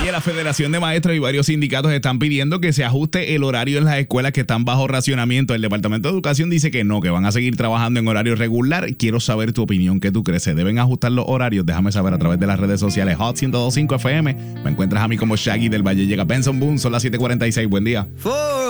Oye, la Federación de Maestros y varios sindicatos están pidiendo que se ajuste el horario en las escuelas que están bajo racionamiento. El Departamento de Educación dice que no, que van a seguir trabajando en horario regular. Quiero saber tu opinión. ¿Qué tú crees? ¿Se deben ajustar los horarios? Déjame saber a través de las redes sociales. Hot 102.5 FM. Me encuentras a mí como Shaggy del Valle. Llega Benson Boone. Son las 7:46. Buen día.